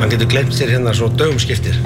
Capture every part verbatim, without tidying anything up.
hann getur gleymt sér hérna svo dögum skiptir.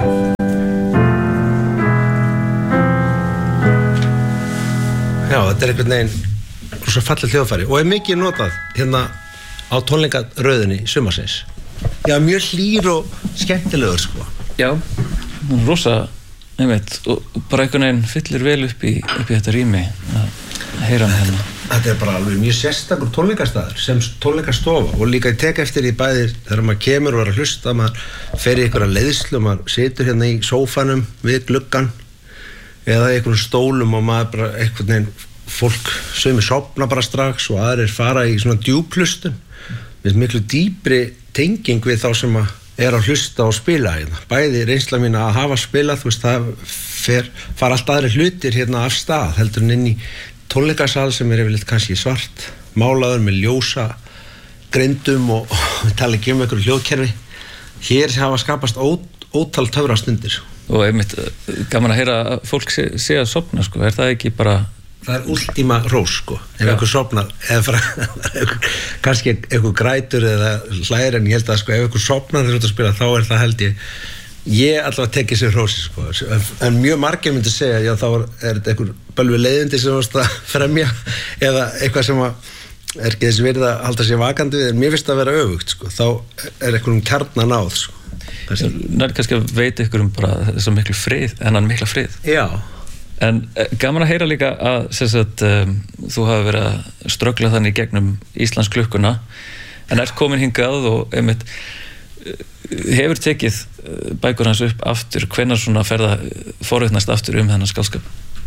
Já, þetta er einhvern veginn svo fallið hljóðfæri og er mikið notað hérna á tónleikaröðinni sumarsins. Já, mjög hlýr og skemmtilegur sko. Já, rosa, einmitt, og bara einhvern veginn fyllir vel upp í, upp í þetta rými að heyra hann hérna. Þetta er bara alveg mjög sérstakur tónleikastaður sem tónleikastofa og líka ég tek eftir í bæðir þegar maður kemur og er að hlusta, maður fer í einhverja leiðslu, maður situr hérna í sófanum við gluggann eða í einhverjum stólum og maður bara einhvern veginn, fólk sumir sofna bara strax og aðrir fara í svona djúplustun með miklu dýpri tenging við þá sem að er að hlusta og spila hérna. Bæði reynsla mín að hafa spilað, þú veist, það fer, fara allt aðri hlutir hérna af stað heldur en inn í tónleikasal sem er yfirleitt kannski svart málaður með ljósa greindum og, og við tala ekki um einhverju hljóðkerfi. Hér hafa skapast ó, ótal töfrastundir. Og einmitt gaman að heyra að fólk sé, sé að sofna sko, er það ekki bara... Það er últíma rós sko, ef einhver sofnar eða fara, kannski einhver grætur eða hlæðir en ég held að sko ef einhver sofnar þegar þú ert að spila þá er það held ég ég allavega tekið sér hrósi sko, en mjög margir myndi segja já þá er, er þetta einhver bölvi leiðindi sem varst að fremja eða eitthvað sem að er ekki þessi verið að halda sér vakandi við en mér finnst að vera öfugt sko, þá er einhverjum kjarnan náð sko. Nær kannski að veita ykkur um bara þess að miklu frið, enn mikla frið. Já. En gaman að heyra líka að sem sagt, um, þú hafi verið að ströggla þannig gegnum Íslands klukkuna en ert komin hingað og einmitt hefur tekið bækur hans upp aftur, hvenær svona ferða forvitnast aftur um þennan skáldskap?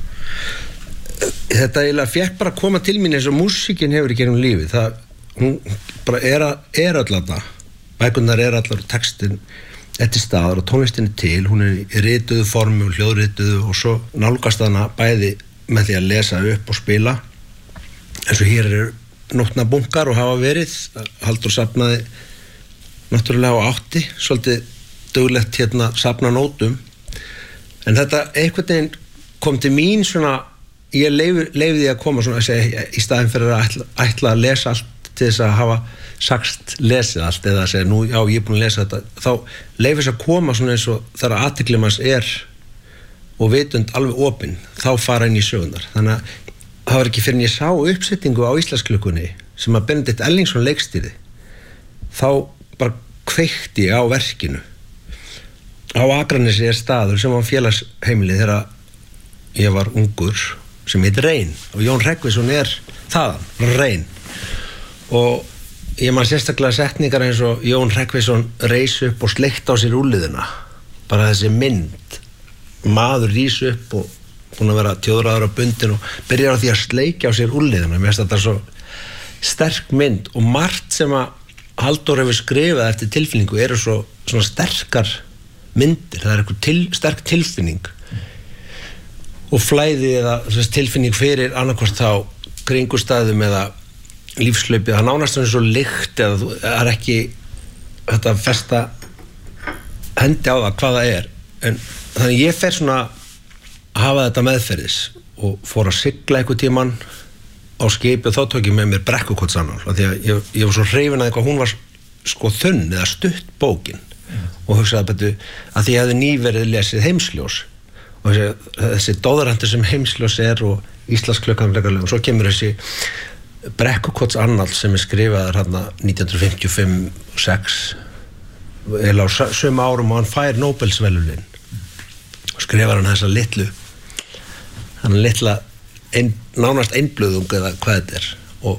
Þetta eiginlega fékk bara að koma til mín eins og músíkin hefur í gegnum lífið. Það, hún bara er, að, er öll þarna. Bækurnar er allar og textin eftir staðar og tónlistin er til. Hún er í rituðu formi og hljóðrituðu og svo nálgast hana bæði með því að lesa upp og spila. En svo hér er nótnabunkar og hafa verið. Halldór safnaði náttúrulega á átti, svolítið duglegt hérna safna nótum. En þetta einhvern veginn kom til mín svona, ég leifi, leifi því að koma svona að segja, í staðinn fyrir að ætla, ætla að lesa allt til þess að hafa sagst lesið allt eða að segja, nú já, ég er búin að lesa þetta, þá leifi þess að koma svona eins og þegar athygli manns er og vitund alveg opin, þá fara inn í sögunar. Þannig að það var ekki fyrir en ég sá uppsetningu á Íslandsklukkunni sem að Benedikt Erlingsson leikstýrði, þá bara kveikti á verkinu. Á Akranesi er staður sem var félagsheimili þegar ég var ungur sem heit Rein og Jón Hreggviðsson er þaðan, Rein. Og ég man sérstaklega setningar eins og Jón Hreggviðsson reis upp og sleikti á sér úlliðina. Bara þessi mynd, maður rís upp og búin að vera tjóðraður á bundin og byrjar á því að sleikja á sér úlliðina. Mér finnst þetta svo sterk mynd og margt sem að Halldór hefur skrifað eftir tilfinningu eru svo svona sterkar myndir, það er eitthvað til, sterk tilfinning og flæði eða tilfinning fyrir annarkvort þá kringustæðum eða lífslaupið, það nánast er svo lykt eða það er ekki þetta festa hendi á það hvað það er en þannig ég fer svona að hafa þetta meðferðis og fór að sigla einhver tímann á skipi og þá tók ég með mér Brekkukotsannál af því að ég, ég var svo hrifin að eitthvað hún var sko þunn eða stutt bókin mm. og hugsaði betur að því ég hefði nýverið lesið Heimsljós og þessi, þessi dóðarandur sem Heimsljós er og Íslandsklukkan og svo kemur þessi Brekkukotsannál sem er skrifaður hérna nítján hundruð fimmtíu og fimm og sex eða á sömu árum og hann fær Nóbelsverðlaunin og skrifar hann þessa litlu hann litla ein, nánast einblöðung eða hvað þetta er og,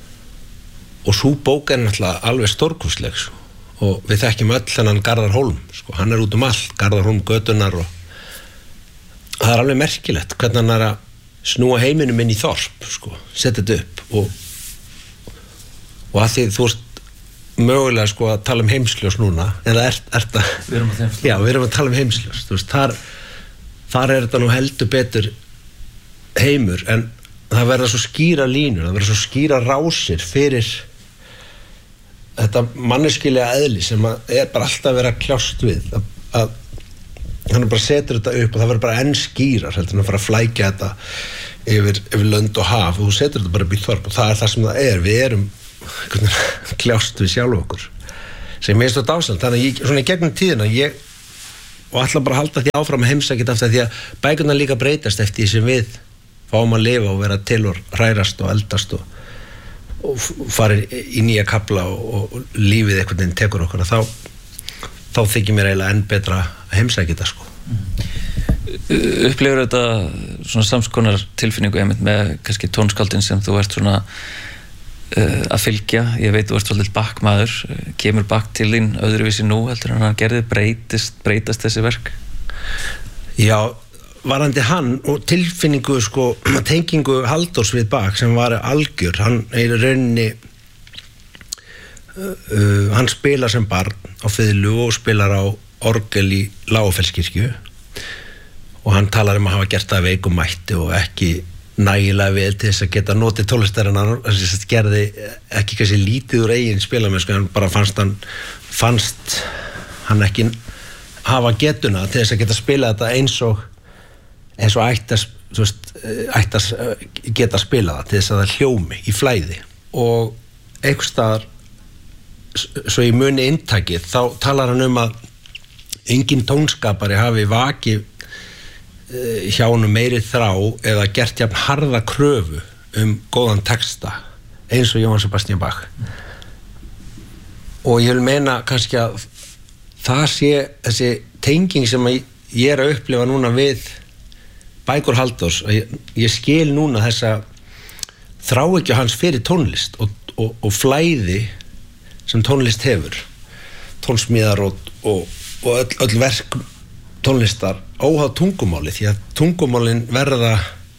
og sú bók er náttúrulega alveg stórkostleg og við þekkjum öll þennan Garðar Hólm sko, hann er út um allt, Garðar Hólm götunar og það er alveg merkilegt hvernig hann er að snúa heiminum inn í þorp sko, setja þetta upp og, og að því þú veist mögulega sko að tala um Heimsljós núna en það er, er það við erum að, já, við erum að tala um Heimsljós þú veist, þar, þar er þetta nú heldur betur heimur en það verða svo skýra línur það verða svo skýra rásir fyrir þetta manneskilega eðli sem er bara alltaf að vera kljást við að, að hann bara setur þetta upp og það verður bara enn skýrar heldur en að fara að flækja þetta yfir, yfir lönd og haf og þú setur þetta bara upp í þorp og það er það sem það er við erum kljást við sjálf okkur sem ég stóð dásamt, þannig að ég, svona í gegnum tíðina ég, og ætla bara að halda því áfram að heimsækja aftur því að bækurnar líka breytast eftir því sem við fáum að lifa og vera til og hrærast og eldast og, og fara í nýja kafla og, og, og lífið einhvern veginn tekur okkur og þá, þá þykir mér eiginlega enn betra að heimsækja þetta sko. Upplifir þetta svona samskonar tilfinningu einmitt með kannski tónskáldin sem þú ert svona uh, að fylgja, ég veit þú ert svolítið Bach-maður, kemur Bach til þín öðruvísi nú heldur en hann gerði breytist, breytast þessi verk? Já, varandi hann og tilfinningu sko, tengingu Halldórs við Bach sem var algjör, hann er í rauninni uh, uh, hann spilar sem barn á fiðlu og spilar á orgel í Lágafellskirkju og hann talar um að hafa gert það veikum mætti og ekki nægilega vel til þess að geta notið tónlistarinn hann gerði ekki kannski lítið úr eigin spilamennsku, hann bara fannst hann fannst hann ekki hafa getuna til þess að geta spila þetta eins og eins og ættas, þú veist, ættas geta spila það til þess að það hljómi í flæði og einhvers staðar svo í muni inntakið þá talar hann um að engin tónskapari hafi vakið hjá honum meiri þrá eða gert jafn harða kröfu um góðan texta eins og Jóhann Sebastian Bach og ég vil meina kannski að það sé þessi tenging sem ég er að upplifa núna við bækur Halldórs ég, ég skil núna þessa þráhyggju hans fyrir tónlist og, og, og flæði sem tónlist hefur tónsmíðar og, og, og öll, öll verk tónlistar óháð tungumáli því að tungumálin verða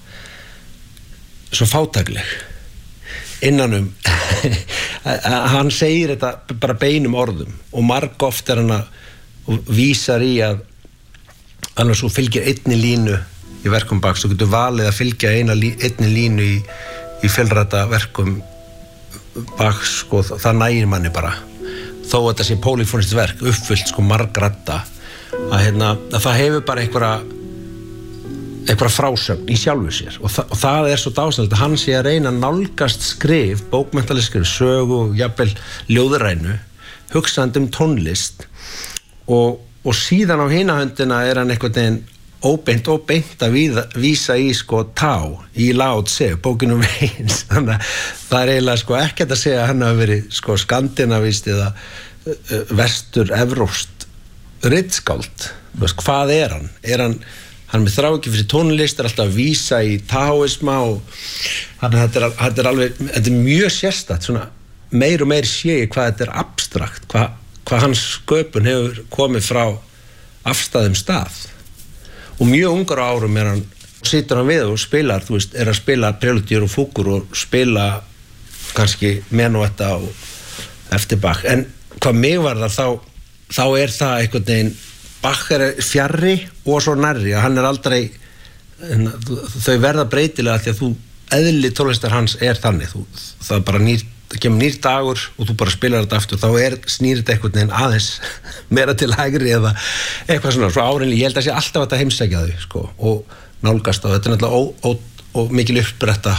svo fátækleg innanum hann segir þetta bara beinum orðum og margoft er hann að vísar í að annars þú fylgir einni línu í verkum Bachs, þú getur valið að fylgja eina, einni línu í, í fjölræta verkum Bachs sko, það nægir manni bara þó að þetta sé pólifónist verk uppfyllt sko margratta að, hérna, að það hefur bara einhverja einhverja frásögn í sjálfu sér og, þa og það er svo dásanlegt að hann sé að reyna að nálgast skrif, bókmenntaleg skrif, sögu og jafnvel ljóðrænu hugsandi um tónlist og, og síðan á hina höndina er hann einhvern veginn óbeint og beint að víða, vísa í sko tá í Lao Tse, bókinu veins þannig að það er eiginlega sko ekkert að segja að hann hafi verið sko skandinavist eða uh, vestur evrópst rittskáld, hvað er hann? Er hann, hann með þráhyggju fyrir tónlist, er alltaf að vísa í taoisma og hann, þetta, er, þetta er alveg, þetta er mjög sérstakt, svona meir og meir sé hvað þetta er abstrakt, hvað, hvað hans sköpun hefur komið frá afstæðum stað og mjög ungar á árum er hann, situr hann við og spilar, þú veist, er að spila prelúdíur og fúgur og spila kannski menuetta og eftir Bach, en hvað mig var það þá þá er það einhvern veginn Bach er fjarri og svo nærri að hann er aldrei þau verða breytilega því að þú eðli tónlistar hans er þannig þú, það er bara nýr, það kemur nýr dagur og þú bara spilar þetta aftur þá er snýr þetta einhvern veginn aðeins meira til hægri eða eitthvað svona svo árinlega, ég held að sé alltaf að þetta heimsækja þau sko, og nálgast og þetta er náttúrulega ó, ó, og mikil uppbretta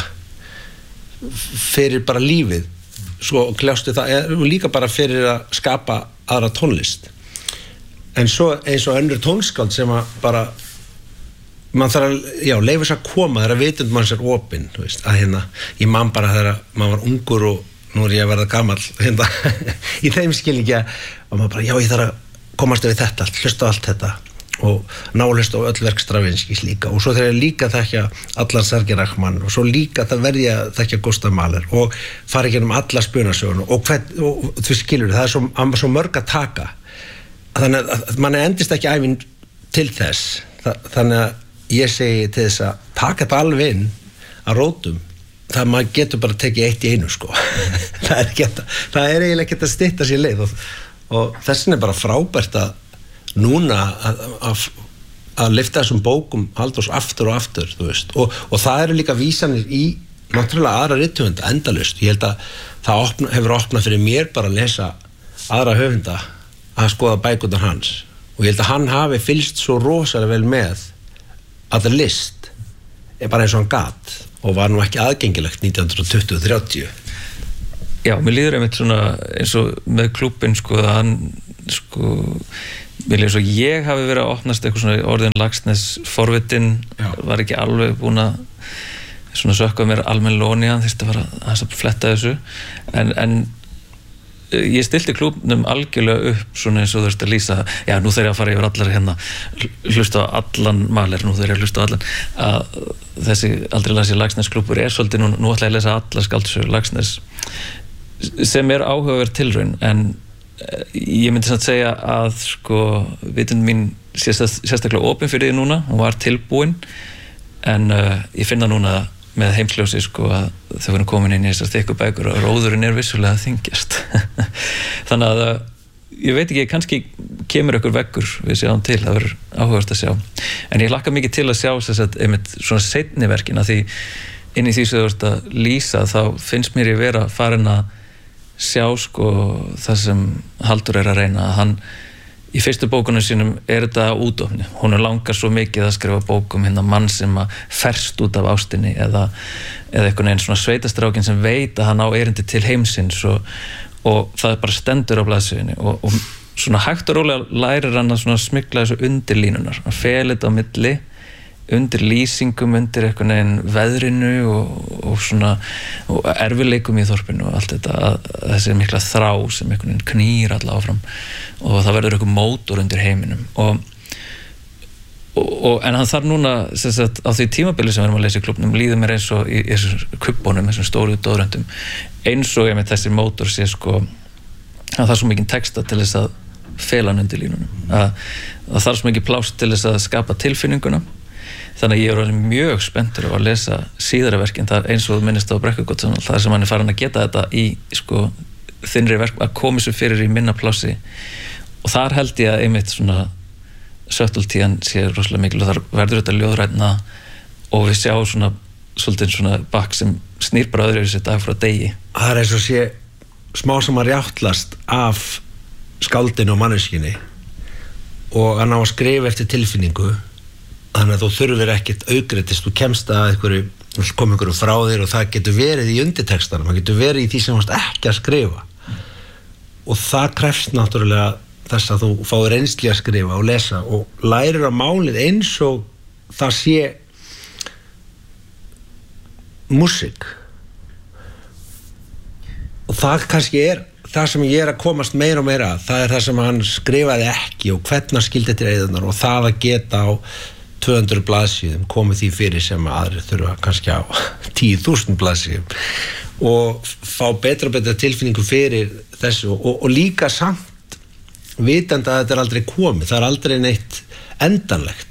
fyrir bara lífið svo kljástu það er líka bara fyrir að skapa aðra tónlist en svo eins og önnur tónskáld sem að bara mann þarf að, já, leyfa þess að koma þegar vitund manns er opinn, þú veist, að hérna ég man bara þegar maður var ungur og nú er ég að verða gamall hérna í þeim skilningi og maður bara, já, ég þarf að komast við þetta allt, hlusta á allt þetta og nálust á öll verk Stravinskys líka og svo þegar ég líka þekkja allan Sergei Rachmann og svo líka það verði ég að þekkja Gustav Mahler og fara ekki um alla spunasögun og, hvern, og, og þú skilur það er svo, svo mörg að taka þannig að mann endist ekki æfinn til þess Þa, þannig að ég segi til þess að taka þetta alveg inn að rótum það maður getur bara tekið eitt í einu sko það er ekki að, það er eiginlega ekki að stytta sér leið og, og þessin er bara frábært að núna að, að, að lyfta þessum bókum Halldórs aftur og aftur þú veist og, og það eru líka vísanir í náttúrulega aðra rithöfunda endalaust ég held að það opna, hefur opnað fyrir mér bara að lesa aðra höfunda að skoða bækurnar hans og ég held að hann hafi fylgst svo rosalega vel með að það list er bara eins og hann gat og var nú ekki aðgengilegt nítján hundruð tuttugu til þrjátíu já, mér líður einmitt svona eins og með klúbbinn sko, að hann sko, mér líður svo ég hafi verið að opnast eitthvað svona orðin Laxness forvitin, var ekki alveg búin að svona sökka mér almenn lóni hann, þýrst að fara að fletta þessu, en, en ég stilti klúbbnum algjörlega upp svona eins og þú veist að lýsa, já nú þegar ég að fara yfir allar hérna, hlusta á allan Mahler, nú þegar ég að hlusta á allan, að þessi aldrei lasi Laxness klúbbur er svolítið, nú, nú ætla ég að lesa allar skáldsögur Laxness sem er áhugaverð tilraun, en ég myndi samt segja að sko vitund mín sérstaklega opin fyrir því núna, hún var tilbúin, en uh, ég finna núna með heimsljósi sko að þau verðum komin inn í þessar þykku bækur og róðurinn er vissulega að þyngjast. Þannig að ég veit ekki, kannski kemur ykkur veggur við sjáum til, það verður áhugavert að sjá. En ég hlakka mikið til að sjá þess að einmitt svona seinni verkin, að því inn í því sem þú ert að lýsa þá finnst mér ég vera farin að sjá sko það sem Halldór er að reyna, að hann í fyrstu bókunum sínum er þetta útofni, hún er langar svo mikið að skrifa bókum hérna mann sem að ferst út af ástinni eða, eða einhvern veginn svona sveitastrákin sem veit að hann á erindi til heimsins og, og það bara stendur á blaðsíðunni og, og svona hægt og rólega lærir hann að svona smygla þessu undir línunar, að fela þetta á milli undir lýsingum, undir einhvern veginn veðrinu og, og svona og erfileikum í þorpinu og allt þetta, að, að þessi mikla þrá sem einhvern veginn knýr alla áfram og það verður einhver mótor undir heiminum og, og, og en hann þarf núna sem sagt, á því tímabili sem við erum að lesa í klúbbnum líður mér eins og í þessum kubbunum, þessum stóru dóðröndum, eins og ég með þessi mótor sé sko, að það er svo mikið texta til þess að fela hann undir línunum, að það þarf svo mikið pláss til þess að skapa tilfinninguna. Þannig að ég er mjög spenntur að lesa síðara verkin, það er eins og þú minnist á Brekkugott, það sem hann er farin að geta þetta í sko, þinnri verk, að koma svo fyrir í minna plássi og þar held ég að einmitt svona söttultíðan sé rosalega mikil og þar verður þetta ljóðrænna og við sjá svona svolítið svona bakk sem snýr bara öðru þessi dag frá degi. Það er eins og sé smá sem að rjáttlast af skáldinu og manneskjunni og að ná að skrifa eftir tilfinningu. Þannig að þú þurfir ekkert aukrætist, þú kemst að einhverju, þú kom einhverju frá þér og það getur verið í undirtextanum, það getur verið í því sem þú varst ekki að skrifa. Og það krefst náttúrulega þess að þú fáir reynslu að skrifa og lesa og lærir á málið eins og það sé músík. Og það kannski er það sem ég er að komast meira og meira, það er það sem hann skrifaði ekki og hvernig skildi til eyðunar og það að geta á tvö hundruð blaðsíðum komið því fyrir sem aðrir þurfa kannski á tíu þúsund blaðsíðum og fá betra og betra tilfinningu fyrir þessu og, og líka samt vitandi að þetta er aldrei komið, það er aldrei neitt endanlegt